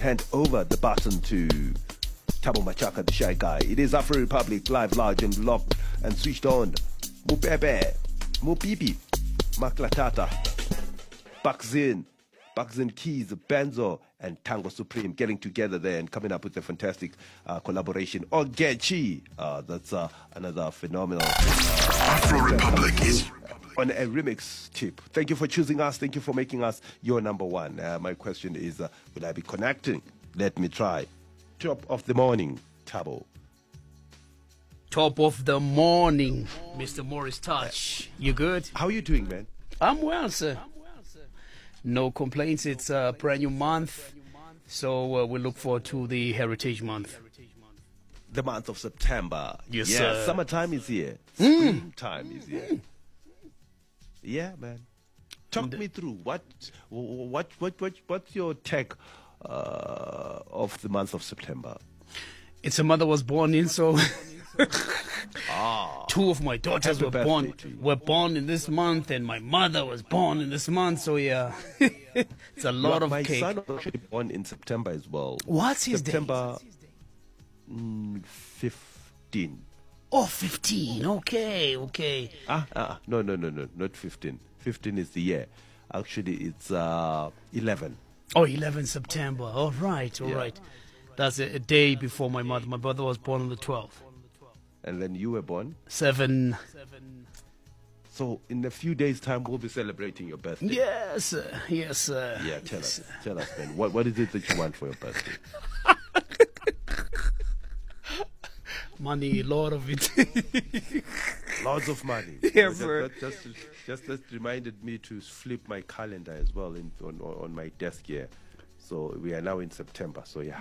hand over the baton to Thabo Machaka, the shy guy. It is Afro Republic, live, large, and locked and switched on. Mupepe, Mupipi, Maklatata, Bakzin Keys, Benzo, and Tango Supreme getting together there and coming up with a fantastic collaboration. Ogechi, that's another phenomenal Afro Republic is on a remix tip. Thank you for choosing us. Thank you for making us your number one. My question is, will I be connecting? Let me try. Top of the morning, Thabo. Top of the morning, Mr. Morris Touch. You good? How are you doing, man? I'm well, sir. No complaints. It's a brand new month, so we look forward to the Heritage Month. The month of September. Yes, yeah, sir. Summertime is here. Springtime is here. Yeah, man. Talk me through what's your take of the month of September? It's a month I was born in, so two of my daughters Happy were born in this month, and my mother was born in this month. So yeah, it's a lot of my cake. son was actually born in September as well. What's his date? September 15. Oh, 15. Okay. No, not 15. 15 is the year. Actually, it's 11. Oh, 11 September. All right. That's a day before my mother. My brother was born on the 12th. And then you were born? 7. So in a few days' time, we'll be celebrating your birthday. Yes, sir. Yeah, tell us, man. What is it that you want for your birthday? Money, a lot of it. Lots of money. Yes, So sir. that reminded me to flip my calendar as well on my desk here. So we are now in September. So yeah,